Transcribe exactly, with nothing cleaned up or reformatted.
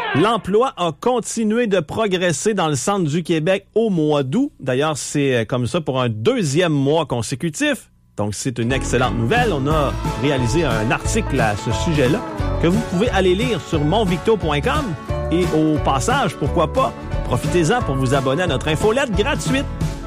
L'emploi a continué de progresser dans le centre du Québec au mois d'août. D'ailleurs, c'est comme ça pour un deuxième mois consécutif. Donc, c'est une excellente nouvelle. On a réalisé un article à ce sujet-là que vous pouvez aller lire sur monvicto point com. Et au passage, pourquoi pas, profitez-en pour vous abonner à notre infolette gratuite.